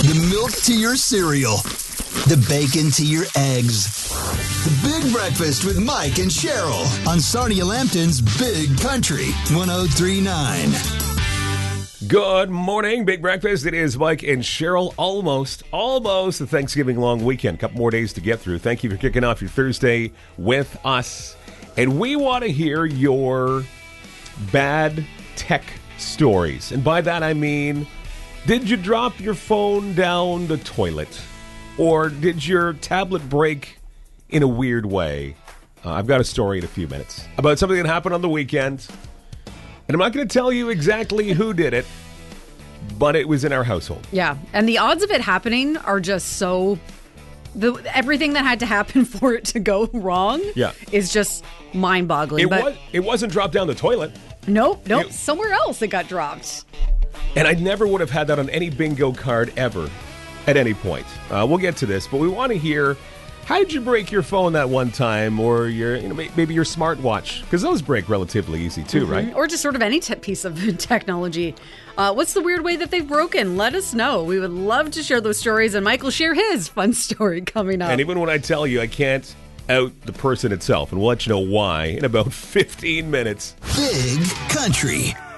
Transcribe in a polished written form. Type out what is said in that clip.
The milk to your cereal. The bacon to your eggs. The Big Breakfast with Mike and Cheryl on Sarnia Lambton's Big Country 103.9. Good morning, Big Breakfast. It is Mike and Cheryl. Almost the Thanksgiving long weekend. A couple more days to get through. Thank you for kicking off your Thursday with us. And we want to hear your bad tech stories. And by that I mean, did you drop your phone down the toilet? Or did your tablet break in a weird way? I've got a story in a few minutes about something that happened on the weekend. And I'm not going to tell you exactly who did it, but it was in our household. Yeah, and the odds of it happening are just so... everything that had to happen for it to go wrong is just mind-boggling. It wasn't dropped down the toilet. Nope. Somewhere else it got dropped. And I never would have had that on any bingo card ever at any point. We'll get to this, but we want to hear, how did you break your phone that one time, or your, maybe your smartwatch? Because those break relatively easy too, right? Or just sort of any piece of technology. What's the weird way that they've broken? Let us know. We would love to share those stories, and Mike will share his fun story coming up. And even when I tell you I can't out the person itself, and we'll let you know why in about 15 minutes. Big Country